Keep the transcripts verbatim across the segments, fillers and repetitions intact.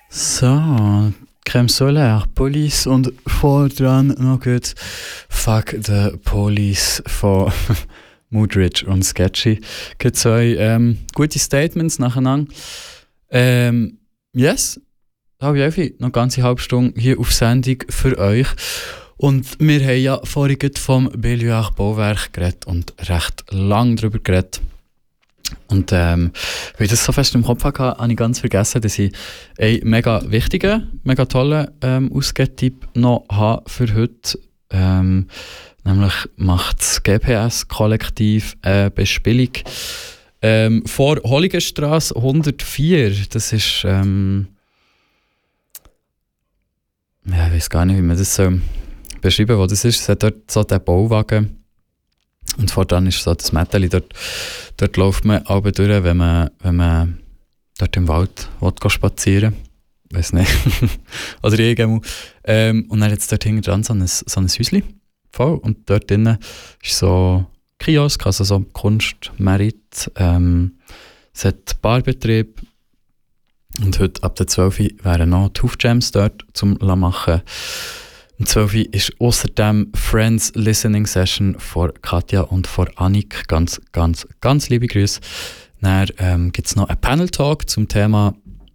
So, Crème Solaire, Police und vor dran noch gut Fuck the Police von Moodridge und Sketchy. Gibt zwei ähm, gute Statements nacheinander. Ähm, yes, habe ich einfach noch eine ganze halbe Stunde hier auf Sendung für euch. Und wir haben ja vorhin vom Belluard Bauwerk geredet und recht lang darüber geredet. Und ähm, weil ich das so fest im Kopf hatte, habe ich ganz vergessen, dass ich einen mega wichtigen, mega tollen ähm, Ausgehtipp noch habe für heute. Ähm, nämlich macht das G P S-Kollektiv eine Bespielung ähm, vor Holligenstrasse hundertvier. Das ist, ähm, ja, ich weiß gar nicht, wie man das so beschreiben soll, wo das ist. Es hat dort so den Bauwagen. Und voran ist so das Mätteli, dort, dort läuft man alle durch, wenn man, wenn man dort im Wald will, spazieren will. Weiss nicht. Oder irgendwo. Ähm, und dann hat es dort hinten dran so ein, so ein Häuschen. Voll. Und dort drinnen ist so Kiosk, also so Kunst, Merit. Ähm, es hat Barbetrieb. Und heute ab der zwölf Uhr wären noch die Hufjams dort zum machen. Um zwölf Uhr ist außerdem Friends Listening Session von Katja und von Annik. Ganz, ganz, ganz liebe Grüße. Dann ähm, gibt es noch einen Panel-Talk zum Thema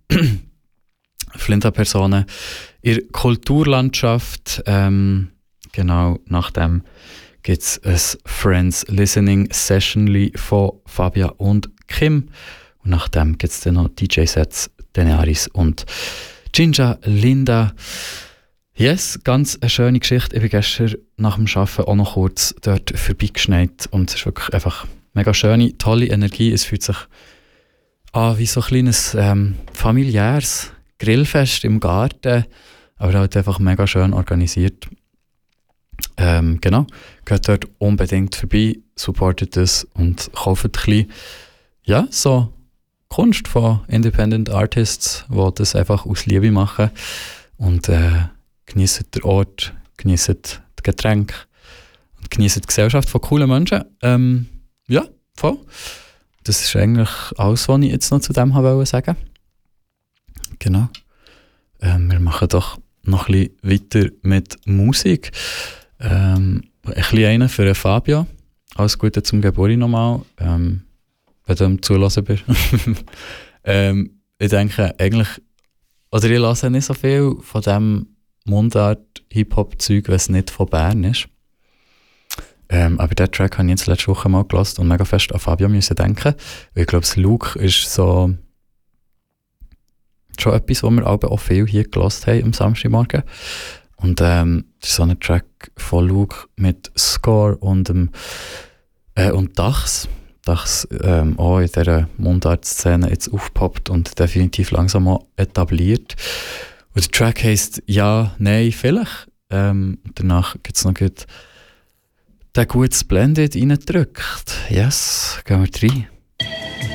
Flinterpersonen in der Kulturlandschaft. Ähm, genau, nachdem gibt es ein Friends Listening Session von Fabia und Kim. Und nachdem gibt es dann noch D J-Sets, Daenerys und Ginger Linda. Yes, ganz eine schöne Geschichte. Ich bin gestern nach dem Arbeiten auch noch kurz dort vorbeigeschneit und es ist wirklich einfach mega schöne, tolle Energie. Es fühlt sich an wie so ein kleines ähm, familiäres Grillfest im Garten, aber halt einfach mega schön organisiert. Ähm, genau, geht dort unbedingt vorbei, supportet es und kauft ein bisschen, ja, so Kunst von Independent Artists, die das einfach aus Liebe machen und äh, genießt den Ort, genießt das Getränk und genießt die Gesellschaft von coolen Menschen. Ähm, ja, voll. Das ist eigentlich alles, was ich jetzt noch zu dem wollte sagen. Genau. Ähm, wir machen doch noch ein bisschen weiter mit Musik. Ähm, ein bisschen einen für den Fabio. Alles Gute zum Geburtstag nochmal, ähm, wenn du ihm zulassen bist. ähm, ich denke eigentlich, oder ich lasse nicht so viel von dem Mundart-Hip-Hop-Zeug, wenn es nicht von Bern ist. Ähm, aber diesen Track habe ich jetzt letzte Woche mal gehört und mega fest an Fabio müssen denken. Weil ich glaube, das Luke ist so schon etwas, was wir auch viel hier gehört haben am Samstagmorgen. Und ähm, das ist so ein Track von Luke mit Score und, ähm, äh, und Dachs. Dachs ähm, auch in dieser Mundart-Szene jetzt aufgepoppt und definitiv langsam auch etabliert. Und der Track heisst «Ja, nein, vielleicht». Ähm, danach gibt es noch gut den guten Splendid reingedrückt. Yes, gehen wir rein.